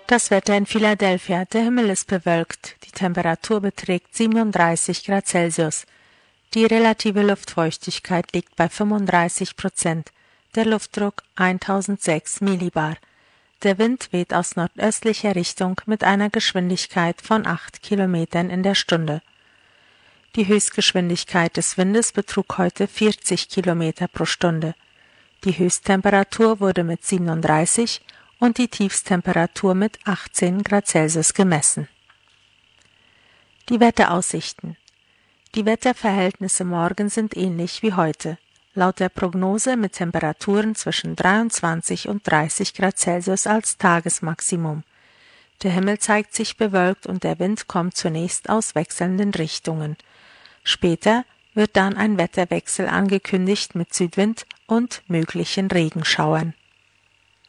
Das Wetter in Philadelphia. Der Himmel ist bewölkt. Die Temperatur beträgt 37 Grad Celsius. Die relative Luftfeuchtigkeit liegt bei 35%. Der Luftdruck 1006 Millibar. Der Wind weht aus nordöstlicher Richtung mit einer Geschwindigkeit von 8 Kilometern in der Stunde. Die Höchstgeschwindigkeit des Windes betrug heute 40 Kilometer pro Stunde. Die Höchsttemperatur wurde mit 37 und die Tiefsttemperatur mit 18 Grad Celsius gemessen. Die Wetteraussichten. Die Wetterverhältnisse morgen sind ähnlich wie heute. Laut der Prognose mit Temperaturen zwischen 23 und 30 Grad Celsius als Tagesmaximum. Der Himmel zeigt sich bewölkt und der Wind kommt zunächst aus wechselnden Richtungen. Später wird dann ein Wetterwechsel angekündigt mit Südwind und möglichen Regenschauern.